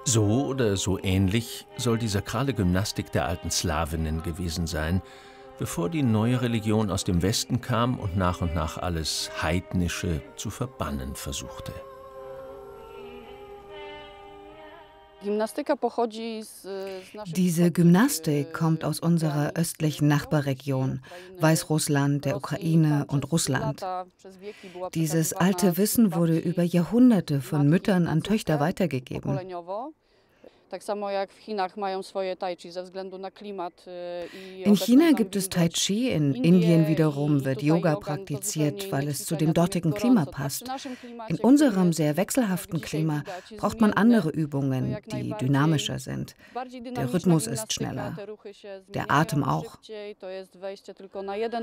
So oder so ähnlich soll die sakrale Gymnastik der alten Slawinnen gewesen sein, bevor die neue Religion aus dem Westen kam und nach alles Heidnische zu verbannen versuchte. Diese Gymnastik kommt aus unserer östlichen Nachbarregion, Weißrussland, der Ukraine und Russland. Dieses alte Wissen wurde über Jahrhunderte von Müttern an Töchter weitergegeben. In China gibt es Tai Chi, in Indien wiederum wird Yoga praktiziert, weil es zu dem dortigen Klima passt. In unserem sehr wechselhaften Klima braucht man andere Übungen, die dynamischer sind. Der Rhythmus ist schneller, der Atem auch.